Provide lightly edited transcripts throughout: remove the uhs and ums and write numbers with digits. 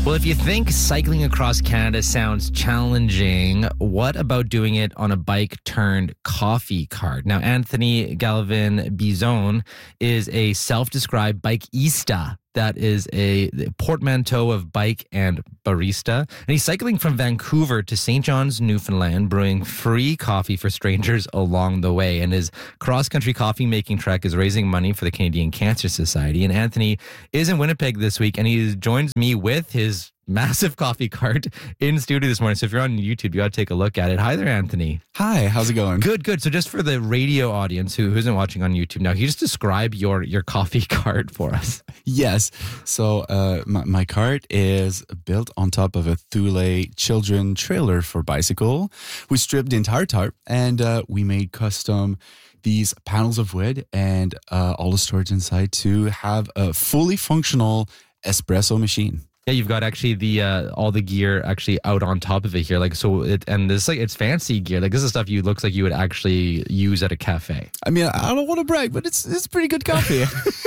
Well, if you think cycling across Canada sounds challenging, what about doing it on a bike turned coffee cart? Now, Anthony Galvin Bizon is a self-described bikeista. That is a portmanteau of bike and barista. And he's cycling from Vancouver to St. John's, Newfoundland, brewing free coffee for strangers along the way. And his cross-country coffee-making trek is raising money for the Canadian Cancer Society. And Anthony is in Winnipeg this week, and he joins me with his massive coffee cart in studio this morning. So if you're on YouTube, you got to take a look at it. Hi there, Anthony. Hi, how's it going? Good. So just for the radio audience who isn't watching on YouTube now, can you just describe your coffee cart for us? Yes. So my cart is built on top of a Thule children trailer for bicycle. We stripped the entire tarp and we made custom these panels of wood and all the storage inside to have a fully functional espresso machine. Yeah, you've got actually the all the gear actually out on top of it here, it's fancy gear. Like, this is stuff looks like you would actually use at a cafe. I mean, I don't want to brag, but it's pretty good coffee.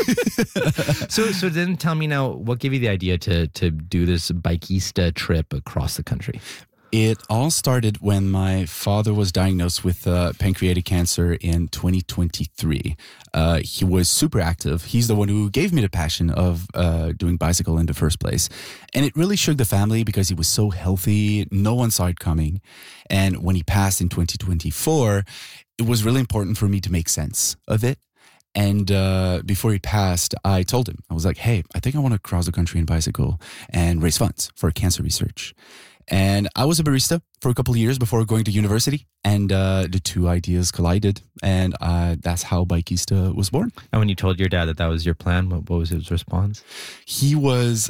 So then tell me now, what gave you the idea to do this bikeista trip across the country? It all started when my father was diagnosed with pancreatic cancer in 2023. He was super active. He's the one who gave me the passion of doing bicycle in the first place. And it really shook the family because he was so healthy. No one saw it coming. And when he passed in 2024, it was really important for me to make sense of it. And before he passed, I told him, I was like, hey, I think I want to cross the country in bicycle and raise funds for cancer research. And I was a barista for a couple of years before going to university, and the two ideas collided, and that's how Bikeista was born. And when you told your dad that was your plan, what was his response? He was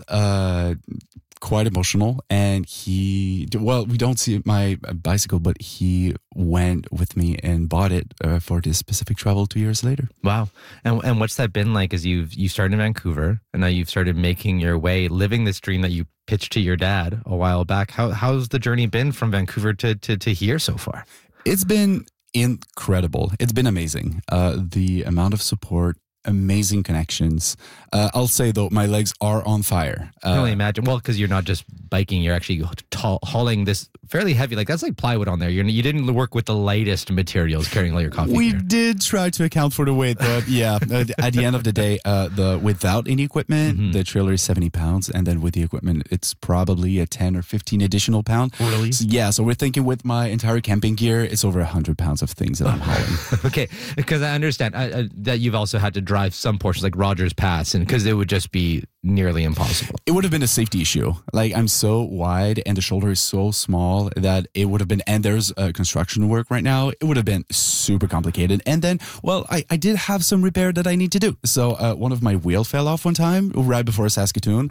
quite emotional, and we don't see my bicycle, but he went with me and bought it for this specific travel 2 years later. Wow. And what's that been like as you started in Vancouver, and now you've started making your way, living this dream that you pitched to your dad a while back? How's the journey been from Vancouver to here so far? It's been incredible. It's been amazing. The amount of support, amazing connections. I'll say, though, my legs are on fire. I can only imagine. Well, because you're not just biking, you're actually hauling this fairly heavy, that's like plywood on there. You didn't work with the lightest materials carrying all your coffee. We gear. did try to account for the weight, but yeah, at the end of the day, without any equipment, the trailer is 70 pounds. And then with the equipment, it's probably a 10 or 15 additional pound. Really? So we're thinking with my entire camping gear, it's over 100 pounds of things that I'm hauling. Okay, because I understand that you've also had to drive some portions like Rogers Pass, and because it would just be nearly impossible. It would have been a safety issue. Like, I'm so wide and the shoulder is so small that it would have been, and there's construction work right now, it would have been super complicated. And then, I did have some repair that I need to do. So one of my wheel fell off one time right before Saskatoon.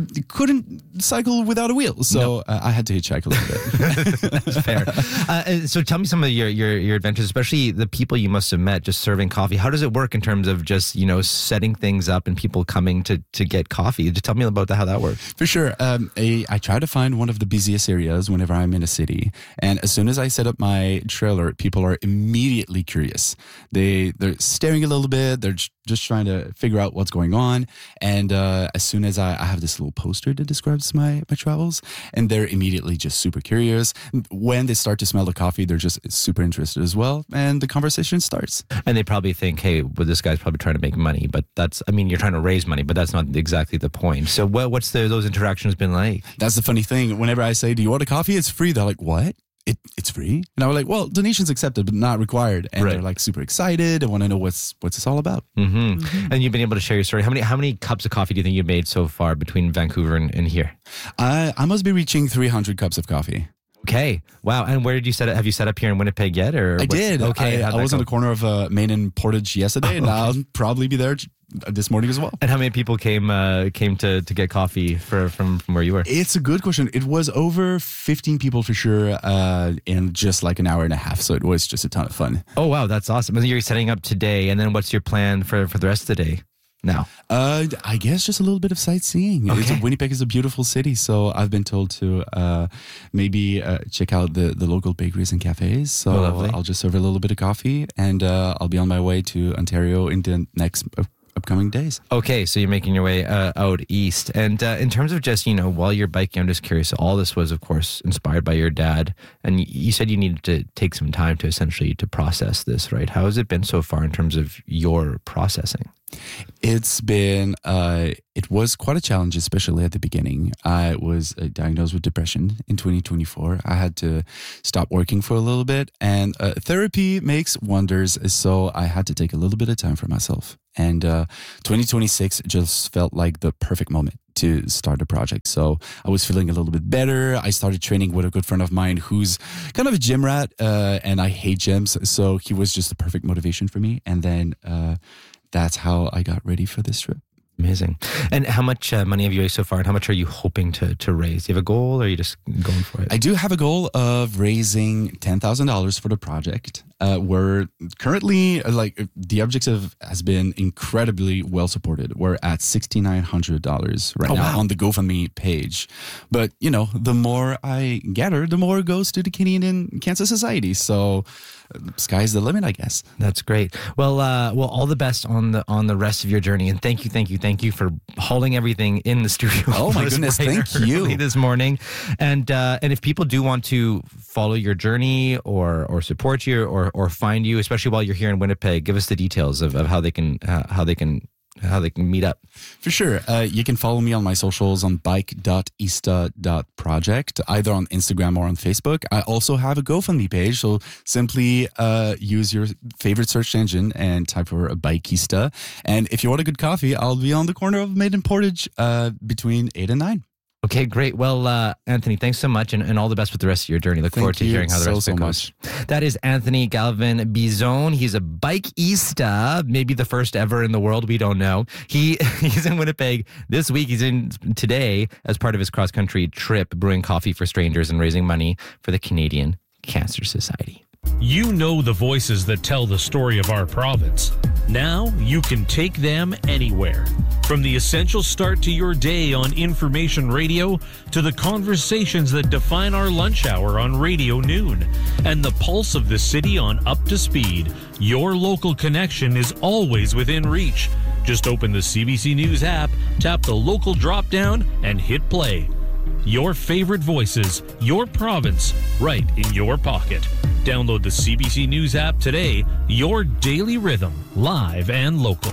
Couldn't cycle without a wheel. So I had to hitchhike a little bit. That's fair. So tell me some of your adventures, especially the people you must have met just serving coffee. How does it work in terms of just, setting things up and people coming to get coffee? Just tell me about how that works. For sure. I try to find one of the busiest areas whenever I'm in a city. And as soon as I set up my trailer, people are immediately curious. They're staring a little bit. They're just trying to figure out what's going on. And as soon as I have this little poster that describes my travels, and they're immediately just super curious. When they start to smell the coffee, they're just super interested as well. And the conversation starts. And they probably think, hey, well, this guy's probably trying to make money. But you're trying to raise money, but that's not exactly the point. So what's those interactions been like? That's the funny thing. Whenever I say, do you want a coffee? It's free. They're like, what? It's free? And I was like, well, donations accepted, but not required. And They're like super excited and want to know what's this all about. And you've been able to share your story. How many cups of coffee do you think you've made so far between Vancouver and here? I must be reaching 300 cups of coffee. Okay. Wow. And where did you set up? Have you set up here in Winnipeg yet? I did. Okay. I was on the corner of Main and Portage yesterday, and I'll probably be there this morning as well. And how many people came to get coffee from where you were? It's a good question. It was over 15 people for sure in just like an hour and a half. So it was just a ton of fun. Oh, wow. That's awesome. And you're setting up today. And then what's your plan for the rest of the day? now? I guess just a little bit of sightseeing. Okay. Winnipeg is a beautiful city, so I've been told to maybe check out the local bakeries and cafes. So lovely. I'll just serve a little bit of coffee, and I'll be on my way to Ontario in the next upcoming days. Okay, so you're making your way out east. And in terms of just, while you're biking, I'm just curious, all this was, of course, inspired by your dad. And you said you needed to take some time to essentially to process this, right? How has it been so far in terms of your processing? It's been, it was quite a challenge, especially at the beginning. I was diagnosed with depression in 2024. I had to stop working for a little bit, and therapy makes wonders. So I had to take a little bit of time for myself. And 2026 just felt like the perfect moment to start a project. So I was feeling a little bit better. I started training with a good friend of mine who's kind of a gym rat, and I hate gyms. So he was just the perfect motivation for me. And then that's how I got ready for this trip. Amazing. And how much money have you raised so far, and how much are you hoping to raise? Do you have a goal, or are you just going for it? I do have a goal of raising $10,000 for the project. We're currently, the objective has been incredibly well supported. We're at $6,900 right now on the GoFundMe page. But, the more I gather, the more goes to the Canadian Cancer Society. So sky's the limit, I guess. That's great. Well, all the best on the rest of your journey, and thank you for hauling everything in the studio. Oh my goodness, thank you this morning. And if people do want to follow your journey or support you or find you, especially while you're here in Winnipeg, give us the details of how they can meet up. For sure. You can follow me on my socials on bike.ista.project, either on Instagram or on Facebook. I also have a GoFundMe page, so simply use your favorite search engine and type for a Bikeista. And if you want a good coffee, I'll be on the corner of Maiden Portage between 8 and 9. Okay, great. Well, Anthony, thanks so much, and all the best with the rest of your journey. Look forward to hearing how the rest of it goes. That is Anthony Galvin Bizone. He's a Bikeista, maybe the first ever in the world. We don't know. He's in Winnipeg this week. He's in today as part of his cross-country trip, brewing coffee for strangers and raising money for the Canadian Cancer Society. You know the voices that tell the story of our province. Now you can take them anywhere. From the essential start to your day on Information Radio to the conversations that define our lunch hour on Radio Noon and the pulse of the city on Up to Speed, your local connection is always within reach. Just open the CBC News app, tap the local drop-down, and hit play. Your favorite voices, your province, right in your pocket. Download the CBC News app today, your daily rhythm, live and local.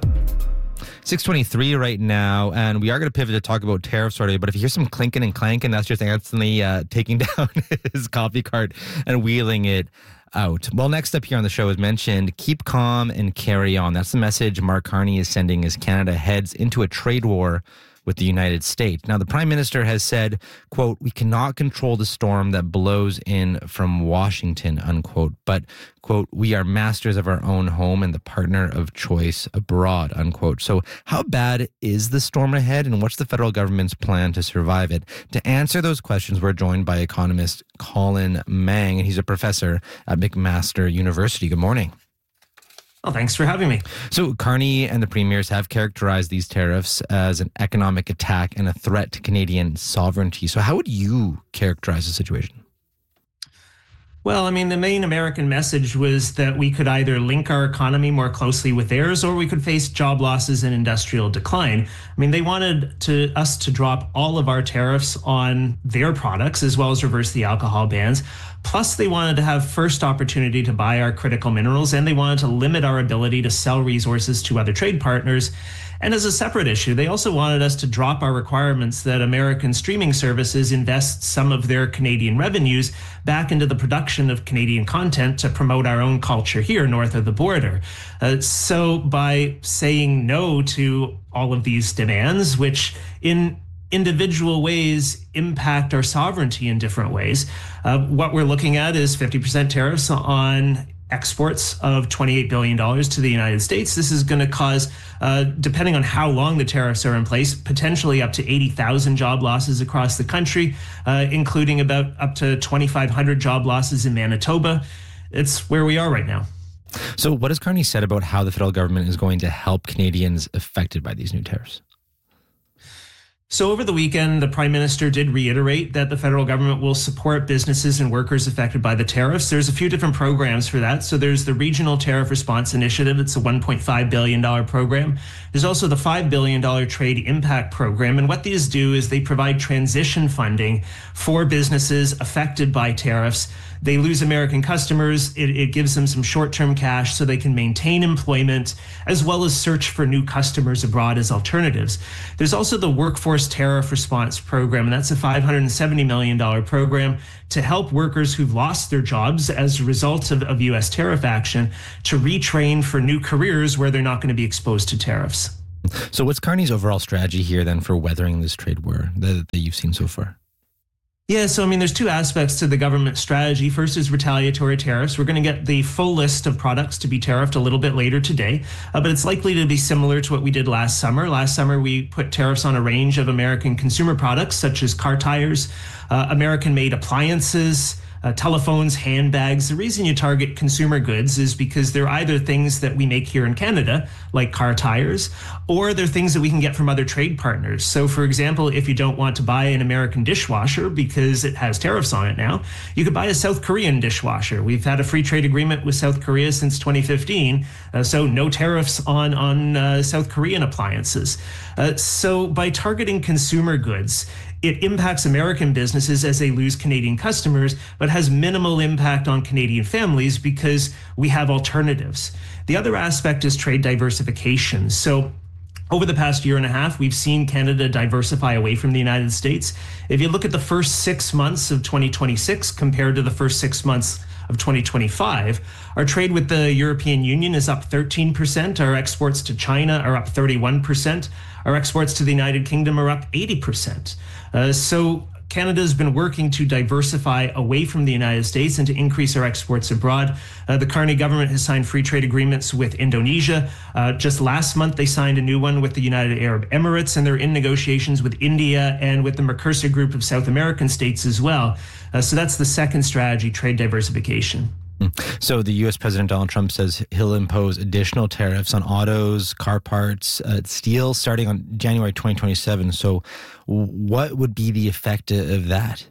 6:23 right now, and we are going to pivot to talk about tariffs already, but if you hear some clinking and clanking, that's just Anthony taking down his coffee cart and wheeling it out. Well, next up here on the show, as mentioned, keep calm and carry on. That's the message Mark Carney is sending as Canada heads into a trade war with the United States. Now, the Prime Minister has said, quote, "We cannot control the storm that blows in from Washington," unquote, but, quote, "we are masters of our own home and the partner of choice abroad," unquote. So how bad is the storm ahead, and what's the federal government's plan to survive it? To answer those questions, we're joined by economist Colin Mang, and he's a professor at McMaster University. Good morning. Well, thanks for having me. So Carney and the premiers have characterized these tariffs as an economic attack and a threat to Canadian sovereignty. So how would you characterize the situation? Well, I mean, the main American message was that we could either link our economy more closely with theirs, or we could face job losses and industrial decline. I mean, they wanted us to drop all of our tariffs on their products, as well as reverse the alcohol bans. Plus, they wanted to have first opportunity to buy our critical minerals, and they wanted to limit our ability to sell resources to other trade partners. And as a separate issue, they also wanted us to drop our requirements that American streaming services invest some of their Canadian revenues back into the production of Canadian content to promote our own culture here north of the border. So by saying no to all of these demands, which in individual ways impact our sovereignty in different ways, what we're looking at is 50% tariffs on exports of $28 billion to the United States. This is going to cause, depending on how long the tariffs are in place, potentially up to 80,000 job losses across the country, including about up to 2,500 job losses in Manitoba. It's where we are right now. So what has Carney said about how the federal government is going to help Canadians affected by these new tariffs? So over the weekend, the Prime Minister did reiterate that the federal government will support businesses and workers affected by the tariffs. There's a few different programs for that. So there's the Regional Tariff Response Initiative. It's a $1.5 billion program. There's also the $5 billion Trade Impact Program. And what these do is they provide transition funding for businesses affected by tariffs. They lose American customers. It gives them some short-term cash so they can maintain employment, as well as search for new customers abroad as alternatives. There's also the Workforce Tariff Response Program, and that's a $570 million program to help workers who've lost their jobs as a result of U.S. tariff action to retrain for new careers where they're not going to be exposed to tariffs. So what's Carney's overall strategy here then for weathering this trade war that you've seen so far? Yeah, so I mean, there's two aspects to the government strategy. First is retaliatory tariffs. We're going to get the full list of products to be tariffed a little bit later today, but it's likely to be similar to what we did last summer. Last summer, we put tariffs on a range of American consumer products, such as car tires, American-made appliances, telephones, handbags. The reason you target consumer goods is because they're either things that we make here in Canada, like car tires, or they're things that we can get from other trade partners. So, for example, if you don't want to buy an American dishwasher because it has tariffs on it now, you could buy a South Korean dishwasher. We've had a free trade agreement with South Korea since 2015, so no tariffs on South Korean appliances. So by targeting consumer goods, it impacts American businesses as they lose Canadian customers, but has minimal impact on Canadian families because we have alternatives. The other aspect is trade diversification. So over the past year and a half, we've seen Canada diversify away from the United States. If you look at the first 6 months of 2026 compared to the first 6 months of 2025, our trade with the European Union is up 13%. Our exports to China are up 31%. Our exports to the United Kingdom are up 80%. So Canada has been working to diversify away from the United States and to increase our exports abroad. The Carney government has signed free trade agreements with Indonesia. Just last month, they signed a new one with the United Arab Emirates, and they're in negotiations with India and with the Mercosur group of South American states as well. So that's the second strategy, trade diversification. So the U.S. President Donald Trump says he'll impose additional tariffs on autos, car parts, steel starting on January 2027. So what would be the effect of that?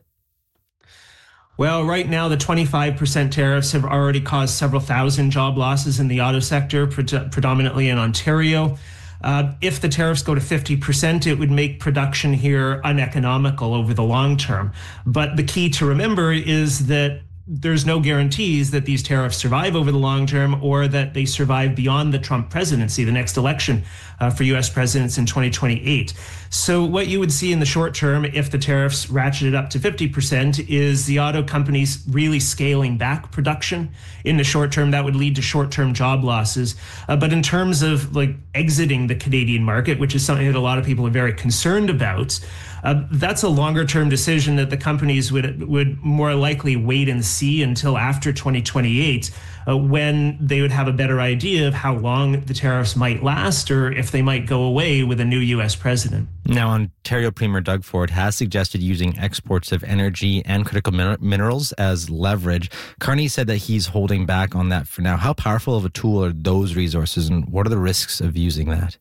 Well, right now, the 25% tariffs have already caused several thousand job losses in the auto sector, predominantly in Ontario. If the tariffs go to 50%, it would make production here uneconomical over the long term. But the key to remember is that there's no guarantees that these tariffs survive over the long term or that they survive beyond the Trump presidency, the next election for U.S. presidents in 2028. So what you would see in the short term, if the tariffs ratcheted up to 50%, is the auto companies really scaling back production. In the short term, that would lead to short-term job losses. But in terms of like exiting the Canadian market, which is something that a lot of people are very concerned about, that's a longer-term decision that the companies would more likely wait and see until after 2028, when they would have a better idea of how long the tariffs might last or if they might go away with a new U.S. president. Now, Ontario Premier Doug Ford has suggested using exports of energy and critical minerals as leverage. Carney said that he's holding back on that for now. How powerful of a tool are those resources, and what are the risks of using that?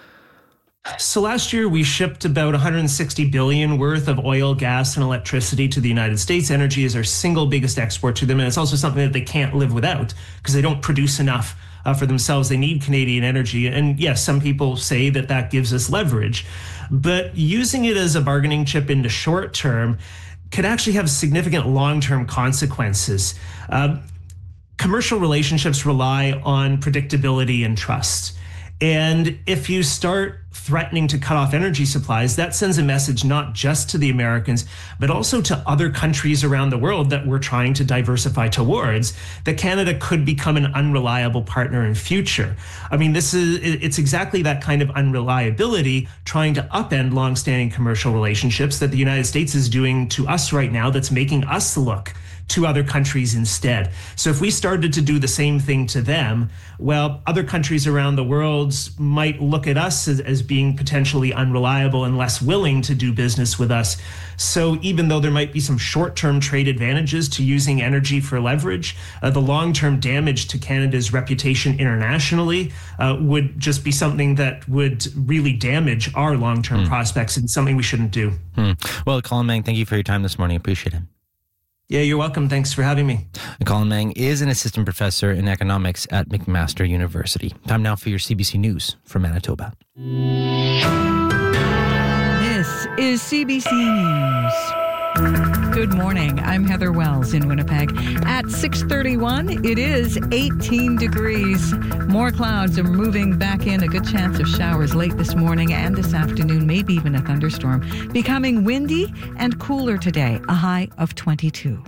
So last year, we shipped about $160 billion worth of oil, gas, and electricity to the United States. Energy is our single biggest export to them, and it's also something that they can't live without because they don't produce enough for themselves. They need Canadian energy. And yes, some people say that that gives us leverage, but using it as a bargaining chip in the short term could actually have significant long-term consequences. Commercial relationships rely on predictability and trust. And if you start threatening to cut off energy supplies, that sends a message not just to the Americans, but also to other countries around the world that we're trying to diversify towards, that Canada could become an unreliable partner in future. I mean, it's exactly that kind of unreliability, trying to upend longstanding commercial relationships that the United States is doing to us right now, that's making us look to other countries instead. So if we started to do the same thing to them, well, other countries around the world might look at us as being potentially unreliable and less willing to do business with us. So even though there might be some short-term trade advantages to using energy for leverage, the long-term damage to Canada's reputation internationally would just be something that would really damage our long-term prospects, and something we shouldn't do. Well, Colin Mang, thank you for your time this morning. Appreciate it. Yeah, you're welcome. Thanks for having me. Colin Mang is an assistant professor in economics at McMaster University. Time now for your CBC News from Manitoba. This is CBC News. Good morning. I'm Heather Wells in Winnipeg. At 6:31, it is 18 degrees. More clouds are moving back in. A good chance of showers late this morning and this afternoon, maybe even a thunderstorm. Becoming windy and cooler today, a high of 22.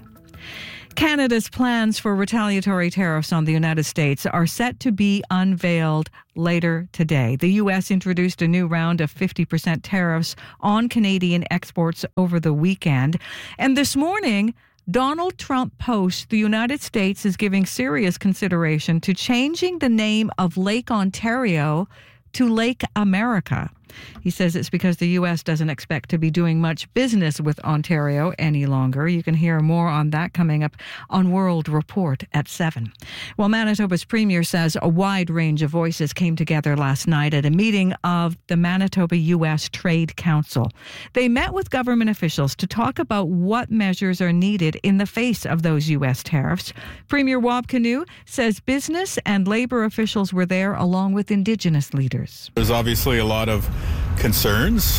Canada's plans for retaliatory tariffs on the United States are set to be unveiled later today. The U.S. introduced a new round of 50% tariffs on Canadian exports over the weekend. And this morning, Donald Trump posts the United States is giving serious consideration to changing the name of Lake Ontario to Lake America. He says it's because the U.S. doesn't expect to be doing much business with Ontario any longer. You can hear more on that coming up on World Report at 7. Well, Manitoba's Premier says a wide range of voices came together last night at a meeting of the Manitoba-U.S. Trade Council. They met with government officials to talk about what measures are needed in the face of those U.S. tariffs. Premier Wab Kinew says business and labor officials were there along with Indigenous leaders. There's obviously a lot of concerns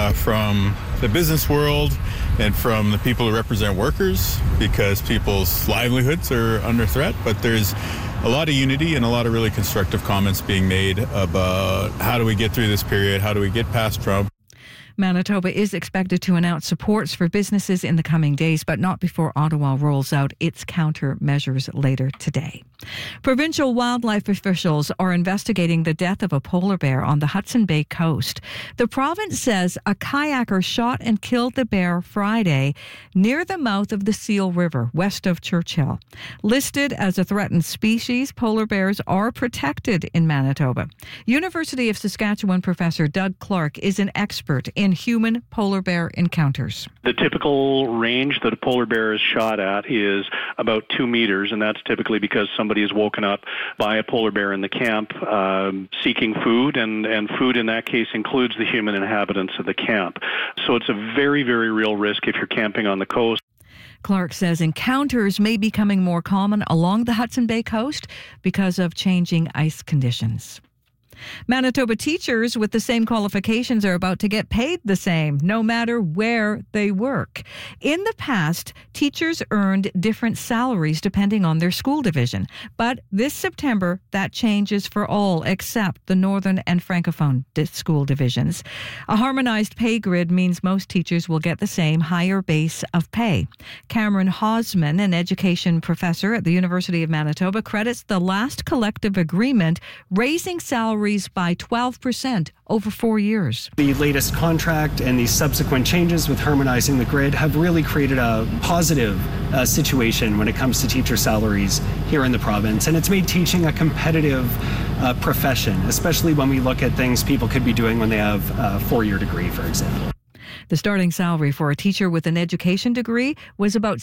from the business world and from the people who represent workers because people's livelihoods are under threat. But there's a lot of unity and a lot of really constructive comments being made about how do we get through this period, how do we get past Trump. Manitoba is expected to announce supports for businesses in the coming days, but not before Ottawa rolls out its countermeasures later today. Provincial wildlife officials are investigating the death of a polar bear on the Hudson Bay coast. The province says a kayaker shot and killed the bear Friday near the mouth of the Seal River, west of Churchill. Listed as a threatened species, polar bears are protected in Manitoba. University of Saskatchewan professor Doug Clark is an expert in human polar bear encounters. The typical range that a polar bear is shot at is about 2 meters, and that's typically because somebody is woken up by a polar bear in the camp seeking food, and food in that case includes the human inhabitants of the camp. So it's a very, very real risk if you're camping on the coast. Clark says encounters may be becoming more common along the Hudson Bay coast because of changing ice conditions. Manitoba teachers with the same qualifications are about to get paid the same, no matter where they work. In the past, teachers earned different salaries depending on their school division. But this September, that changes for all except the Northern and Francophone school divisions. A harmonized pay grid means most teachers will get the same higher base of pay. Cameron Hosman, an education professor at the University of Manitoba, credits the last collective agreement raising salaries by 12% over 4 years. The latest contract and these subsequent changes with harmonizing the grid have really created a positive situation when it comes to teacher salaries here in the province. And it's made teaching a competitive profession, especially when we look at things people could be doing when they have a 4-year degree, for example. The starting salary for a teacher with an education degree was about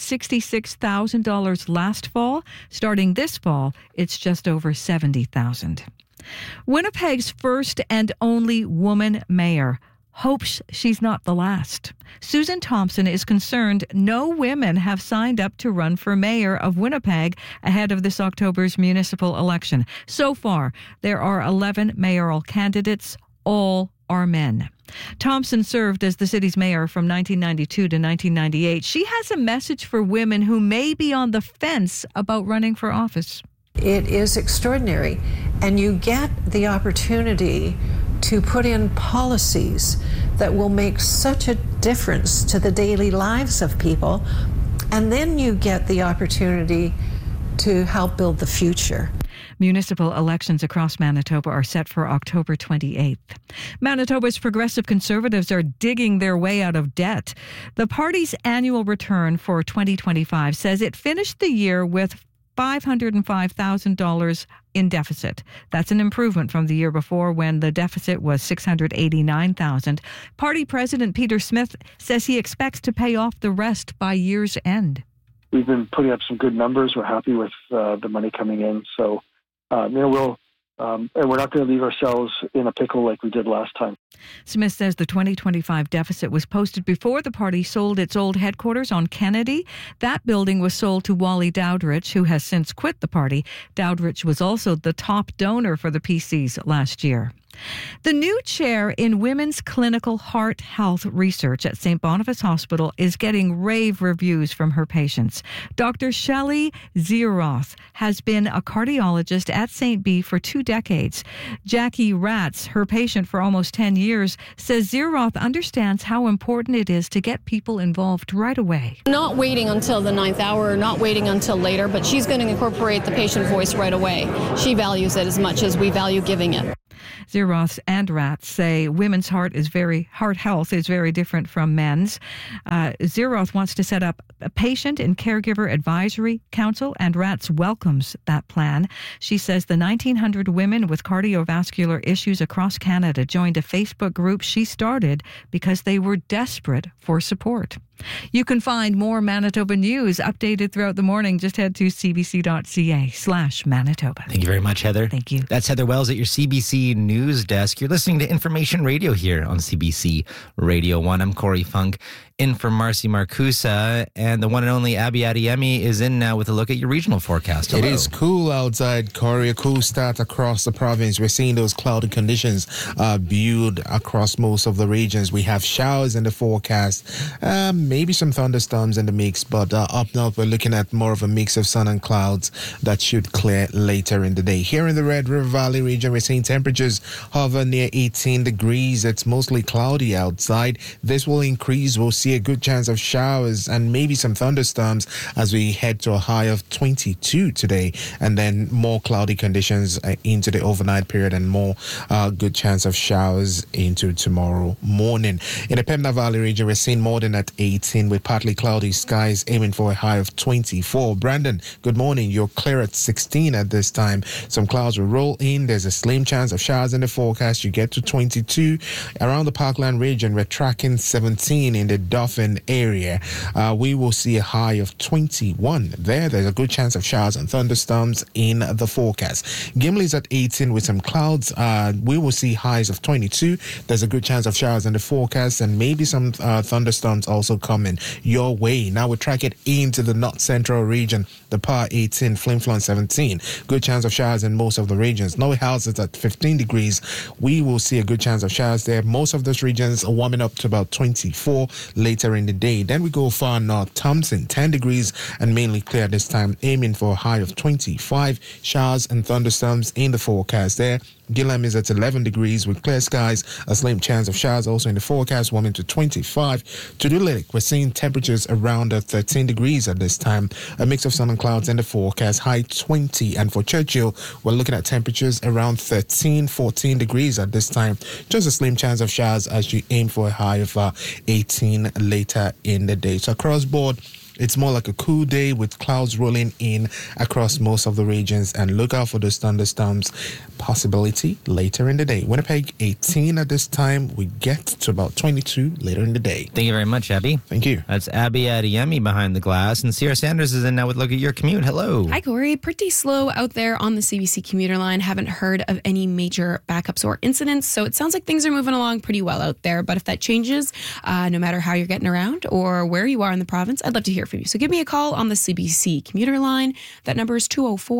$66,000 last fall. Starting this fall, it's just over $70,000. Winnipeg's first and only woman mayor hopes she's not the last. Susan Thompson is concerned no women have signed up to run for mayor of Winnipeg ahead of this October's municipal election. So far, there are 11 mayoral candidates, all are men. Thompson served as the city's mayor from 1992 to 1998. She has a message for women who may be on the fence about running for office. It is extraordinary, and you get the opportunity to put in policies that will make such a difference to the daily lives of people, and then you get the opportunity to help build the future. Municipal elections across Manitoba are set for October 28th. Manitoba's progressive Conservatives are digging their way out of debt. The party's annual return for 2025 says it finished the year with $505,000 in deficit. That's an improvement from the year before when the deficit was $689,000. Party President Peter Smith says he expects to pay off the rest by year's end. We've been putting up some good numbers. We're happy with the money coming in. So, and we're not going to leave ourselves in a pickle like we did last time. Smith says the 2025 deficit was posted before the party sold its old headquarters on Kennedy. That building was sold to Wally Dowdrich, who has since quit the party. Dowdrich was also the top donor for the PCs last year. The new chair in women's clinical heart health research at St. Boniface Hospital is getting rave reviews from her patients. Dr. Shelley Zeroth has been a cardiologist at St. B for 2 decades. Jackie Ratz, her patient for almost 10 years, says Zeroth understands how important it is to get people involved right away. Not waiting until the 9th hour, not waiting until later, but she's going to incorporate the patient voice right away. She values it as much as we value giving it. Zeroth and Ratz say women's heart health is very different from men's. Zeroth wants to set up a patient and caregiver advisory council, and Ratz welcomes that plan. She says the 1,900 women with cardiovascular issues across Canada joined a Facebook group she started because they were desperate for support. You can find more Manitoba news updated throughout the morning. Just head to cbc.ca/Manitoba. Thank you very much, Heather. Thank you. That's Heather Wells at your CBC News Desk. You're listening to Information Radio here on CBC Radio 1. I'm Corey Funk, in for Marcy Marcusa, and the one and only Abby Adeyemi is in now with a look at your regional forecast. Hello. It is cool outside, Corey. A cool start across the province. We're seeing those cloudy conditions build across most of the regions. We have showers in the forecast, maybe some thunderstorms in the mix, but up north we're looking at more of a mix of sun and clouds that should clear later in the day. Here in the Red River Valley region, we're seeing temperatures hover near 18 degrees. It's mostly cloudy outside. This will increase. We'll see a good chance of showers and maybe some thunderstorms as we head to a high of 22 today, and then more cloudy conditions into the overnight period and more good chance of showers into tomorrow morning. In the Pembina Valley region, we're seeing more than at 18 with partly cloudy skies, aiming for a high of 24. Brandon, good morning. You're clear at 16 at this time. Some clouds will roll in. There's a slim chance of showers in the forecast. You get to 22. Around the Parkland region, we're tracking 17 in the Dauphin area. We will see a high of 21 there. There's a good chance of showers and thunderstorms in the forecast. Gimli's at 18 with some clouds. We will see highs of 22. There's a good chance of showers in the forecast and maybe some thunderstorms also coming your way. Now we're tracking into the North Central region. The Par 18, Flin Flon 17. Good chance of showers in most of the regions. Noe House is at 15 degrees. We will see a good chance of showers there. Most of those regions are warming up to about 24 later in the day. Then we go far north. Thompson, 10 degrees and mainly clear this time, aiming for a high of 25. Showers and thunderstorms in the forecast there. Gillam is at 11 degrees with clear skies. A slim chance of showers also in the forecast, warming to 25. To Dulinik, we're seeing temperatures around 13 degrees at this time. A mix of sun and clouds in the forecast, high 20. And for Churchill, we're looking at temperatures around 13, 14 degrees at this time. Just a slim chance of showers as you aim for a high of 18 later in the day. So across board, it's more like a cool day with clouds rolling in across most of the regions, and look out for those thunderstorms possibility later in the day. Winnipeg 18 at this time. We get to about 22 later in the day. Thank you very much, Abby. Thank you. That's Abby Adeyemi behind the glass, and Sierra Sanders is in now with a look at your commute. Hello. Hi, Corey. Pretty slow out there on the CBC commuter line. Haven't heard of any major backups or incidents, so it sounds like things are moving along pretty well out there. But if that changes, no matter how you're getting around or where you are in the province, I'd love to hear from you. So give me a call on the CBC commuter line. That number is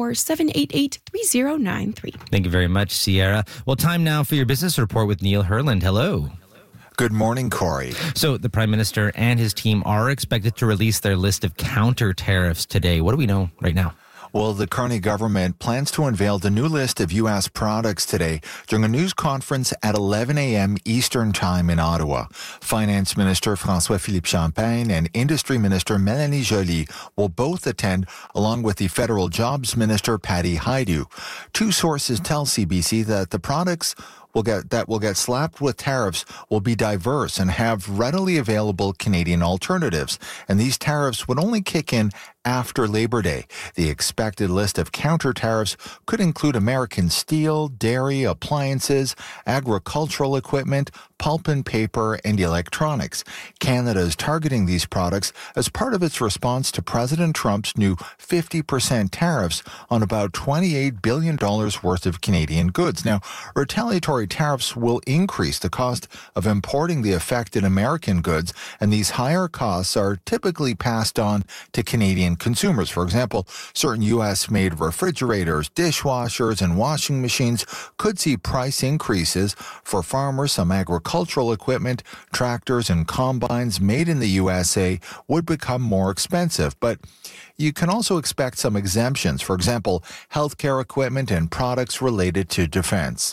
204-788-3093. Thank you very much, Sierra. Well, time now for your business report with Neil Herland. Hello. Good morning, Corey. So the Prime Minister and his team are expected to release their list of counter tariffs today. What do we know right now? Well, the Carney government plans to unveil the new list of U.S. products today during a news conference at 11 a.m. Eastern Time in Ottawa. Finance Minister François-Philippe Champagne and Industry Minister Mélanie Joly will both attend, along with the Federal Jobs Minister Patty Hajdu. Two sources tell CBC that the products will get slapped with tariffs will be diverse and have readily available Canadian alternatives. And these tariffs would only kick in after Labor Day. The expected list of counter tariffs could include American steel, dairy, appliances, agricultural equipment, pulp and paper, and electronics. Canada is targeting these products as part of its response to President Trump's new 50% tariffs on about $28 billion worth of Canadian goods. Now, retaliatory tariffs will increase the cost of importing the affected American goods, and these higher costs are typically passed on to Canadian consumers. For example, certain U.S.-made refrigerators, dishwashers, and washing machines could see price increases. For farmers, some agricultural equipment, tractors, and combines made in the USA would become more expensive. But you can also expect some exemptions. For example, healthcare equipment and products related to defense.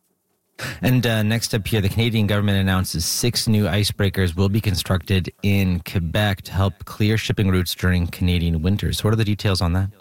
And next up here, the Canadian government announces 6 new icebreakers will be constructed in Quebec to help clear shipping routes during Canadian winters. What are the details on that?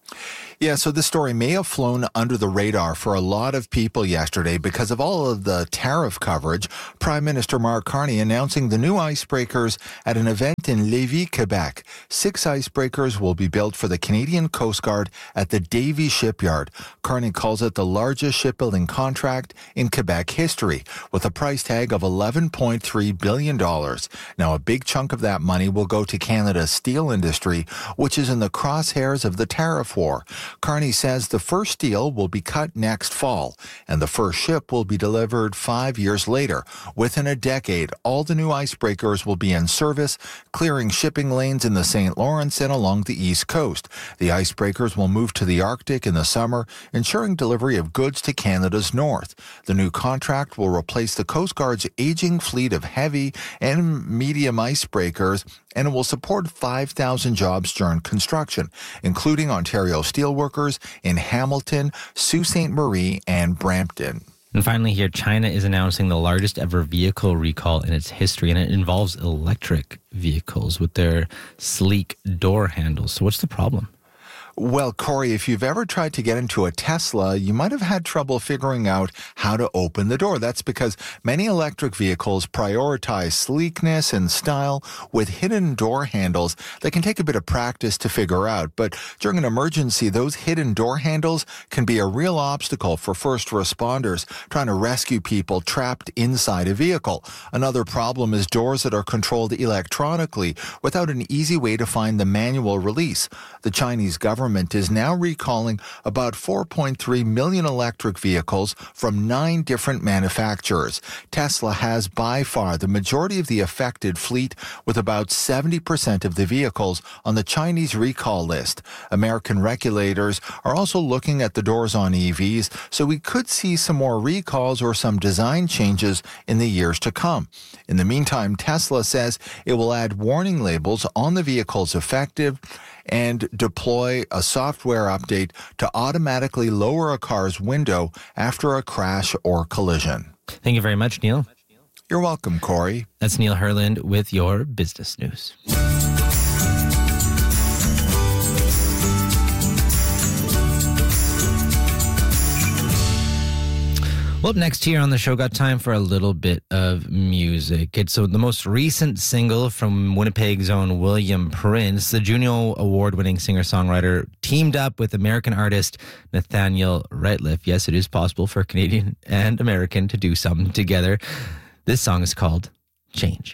Yeah, so this story may have flown under the radar for a lot of people yesterday because of all of the tariff coverage. Prime Minister Mark Carney announcing the new icebreakers at an event in Lévis, Quebec. 6 icebreakers will be built for the Canadian Coast Guard at the Davie Shipyard. Carney calls it the largest shipbuilding contract in Quebec history, with a price tag of $11.3 billion. Now, a big chunk of that money will go to Canada's steel industry, which is in the crosshairs of the tariff war. Carney says the first steel will be cut next fall, and the first ship will be delivered 5 years later. Within a decade, all the new icebreakers will be in service, clearing shipping lanes in the St. Lawrence and along the East Coast. The icebreakers will move to the Arctic in the summer, ensuring delivery of goods to Canada's north. The new contract will replace the Coast Guard's aging fleet of heavy and medium icebreakers, and it will support 5,000 jobs during construction, including Ontario steelworkers in Hamilton, Sault Ste. Marie, and Brampton. And finally here, China is announcing the largest ever vehicle recall in its history, and it involves electric vehicles with their sleek door handles. So what's the problem? Well, Corey, if you've ever tried to get into a Tesla, you might have had trouble figuring out how to open the door. That's because many electric vehicles prioritize sleekness and style with hidden door handles that can take a bit of practice to figure out. But during an emergency, those hidden door handles can be a real obstacle for first responders trying to rescue people trapped inside a vehicle. Another problem is doors that are controlled electronically without an easy way to find the manual release. The Chinese government is now recalling about 4.3 million electric vehicles from 9 different manufacturers. Tesla has by far the majority of the affected fleet, with about 70% of the vehicles on the Chinese recall list. American regulators are also looking at the doors on EVs, so we could see some more recalls or some design changes in the years to come. In the meantime, Tesla says it will add warning labels on the vehicles affected and deploy a software update to automatically lower a car's window after a crash or collision. Thank you very much, Neil. You're welcome, Corey. That's Neil Herland with your business news. Well, up next here on the show, got time for a little bit of music. It's the most recent single from Winnipeg's own William Prince. The Juno Award-winning singer-songwriter teamed up with American artist Nathaniel Rateliff. Yes, it is possible for Canadian and American to do something together. This song is called Change.